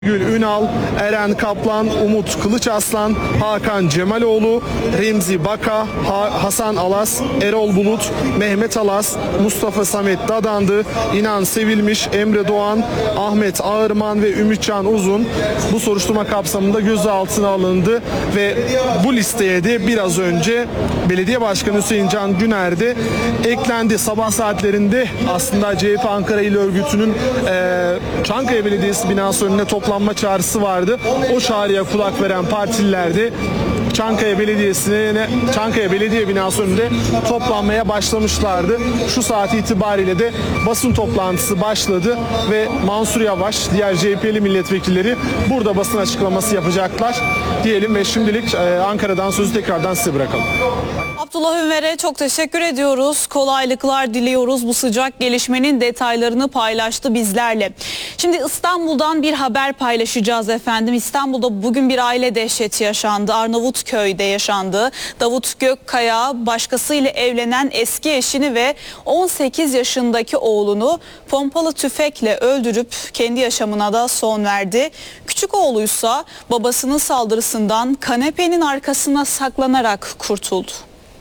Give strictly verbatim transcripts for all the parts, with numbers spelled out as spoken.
Gül Ünal, Eren Kaplan, Umut Kılıçaslan, Hakan Cemaloğlu, Remzi Baka, ha Hasan Alas, Erol Bulut, Mehmet Alas, Mustafa Samet Dadandı, İnan Sevilmiş, Emre Doğan, Ahmet Ağırman ve Ümitcan Uzun bu soruşturma kapsamında gözaltına alındı ve bu listeye de biraz önce Belediye Başkanı Hüseyin Can Güner de eklendi. Sabah saatlerinde aslında C H P Ankara İl Örgütü'nün e, Çankaya Belediyesi binası önüne toplanma çağrısı vardı. O çağrıya kulak veren partililer de Çankaya Belediyesi'ne, Çankaya Belediye binası önünde toplanmaya başlamışlardı. Şu saat itibariyle de basın toplantısı başladı ve Mansur Yavaş, diğer C H P'li milletvekilleri burada basın açıklaması yapacaklar diyelim ve şimdilik Ankara'dan sözü tekrardan size bırakalım. Abdullah Ömer'e çok teşekkür ediyoruz. Kolaylıklar diliyoruz. Bu sıcak gelişmenin detaylarını paylaştı bizlerle. Şimdi İstanbul'dan bir haber paylaşacağız efendim. İstanbul'da bugün bir aile dehşeti yaşandı. Arnavutköy'de yaşandı. Davut Gökkaya başkasıyla evlenen eski eşini ve on sekiz yaşındaki oğlunu pompalı tüfekle öldürüp kendi yaşamına da son verdi. Küçük oğluysa babasının saldırısından kanepenin arkasına saklanarak kurtuldu.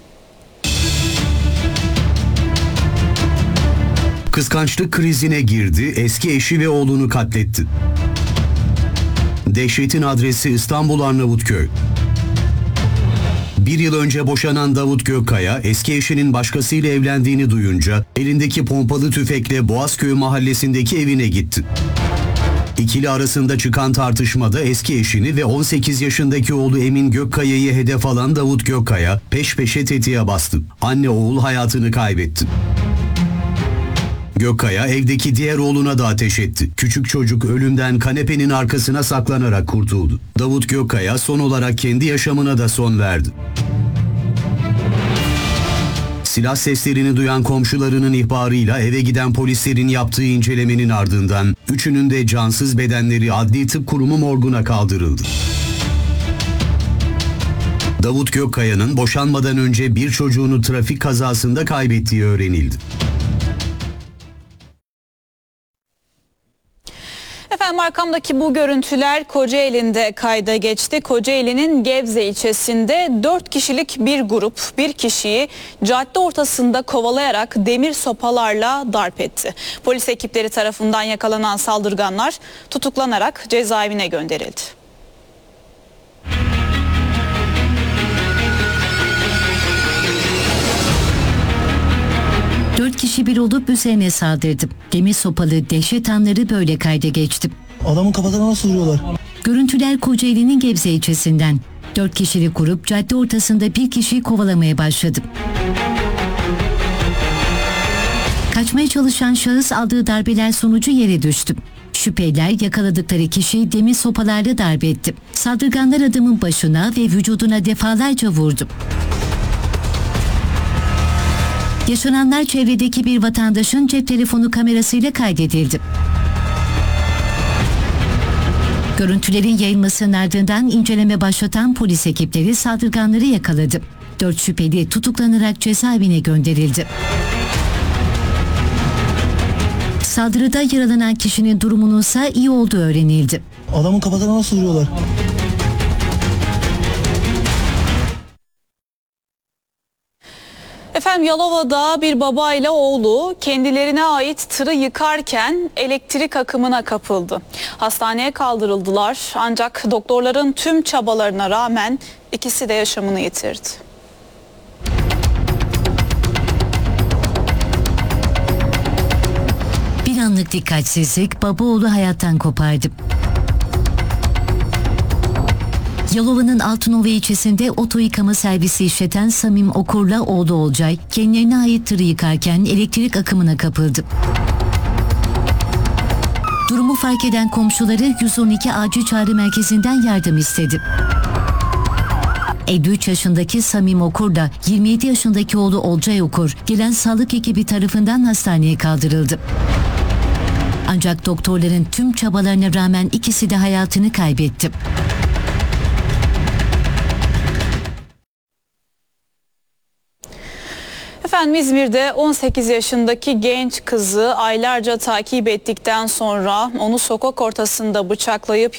Kıskançlık krizine girdi, eski eşi ve oğlunu katletti. Dehşetin adresi İstanbul Arnavutköy. Bir yıl önce boşanan Davut Gökkaya, eski eşinin başkasıyla evlendiğini duyunca elindeki pompalı tüfekle Boğazköy mahallesindeki evine gitti. İkili arasında çıkan tartışmada eski eşini ve on sekiz yaşındaki oğlu Emin Gökkaya'yı hedef alan Davut Gökkaya peş peşe tetiğe bastı. Anne oğul hayatını kaybetti. Gökkaya evdeki diğer oğluna da ateş etti. Küçük çocuk ölümden kanepenin arkasına saklanarak kurtuldu. Davut Gökkaya son olarak kendi yaşamına da son verdi. Silah seslerini duyan komşularının ihbarıyla eve giden polislerin yaptığı incelemenin ardından üçünün de cansız bedenleri Adli Tıp Kurumu morguna kaldırıldı. Davut Gökkaya'nın boşanmadan önce bir çocuğunu trafik kazasında kaybettiği öğrenildi. Efendim arkamdaki bu görüntüler Kocaeli'nde kayda geçti. Kocaeli'nin Gebze ilçesinde dört kişilik bir grup bir kişiyi cadde ortasında kovalayarak demir sopalarla darp etti. Polis ekipleri tarafından yakalanan saldırganlar tutuklanarak cezaevine gönderildi. Dört kişi bir olup üzerine saldırdı. Demir sopalı dehşet anları böyle kayda geçti. Adamın kafasına nasıl vuruyorlar? Görüntüler Kocaeli'nin Gebze ilçesinden. Dört kişilik grup cadde ortasında bir kişiyi kovalamaya başladı. Kaçmaya çalışan şahıs aldığı darbeler sonucu yere düştü. Şüpheliler yakaladıkları kişiyi demir sopalarla darp etti. Saldırganlar adamın başına ve vücuduna defalarca vurdu. Yaşananlar çevredeki bir vatandaşın cep telefonu kamerasıyla kaydedildi. Görüntülerin yayılmasının ardından inceleme başlatan polis ekipleri saldırganları yakaladı. Dört şüpheli tutuklanarak cezaevine gönderildi. Saldırıda yaralanan kişinin durumunun ise iyi olduğu öğrenildi. Adamın kafasına nasıl vuruyorlar? Efendim Yalova'da bir baba ile oğlu kendilerine ait tırı yıkarken elektrik akımına kapıldı. Hastaneye kaldırıldılar ancak doktorların tüm çabalarına rağmen ikisi de yaşamını yitirdi. Bir anlık dikkatsizlik baba oğlu hayattan kopardı. Yalova'nın Altınova ilçesinde oto yıkama servisi işleten Samim Okur'la oğlu Olcay kendilerine ait tırı yıkarken elektrik akımına kapıldı. Durumu fark eden komşuları yüz on iki acil çağrı merkezinden yardım istedi. elli üç yaşındaki Samim Okur'la yirmi yedi yaşındaki oğlu Olcay Okur gelen sağlık ekibi tarafından hastaneye kaldırıldı. Ancak doktorların tüm çabalarına rağmen ikisi de hayatını kaybetti. Efendim İzmir'de on sekiz yaşındaki genç kızı aylarca takip ettikten sonra onu sokak ortasında bıçaklayıp